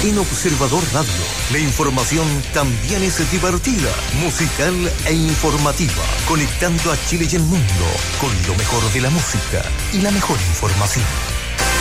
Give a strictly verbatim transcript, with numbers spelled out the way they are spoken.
En Observador Radio, la información también es divertida, musical e informativa, conectando a Chile y el mundo con lo mejor de la música y la mejor información.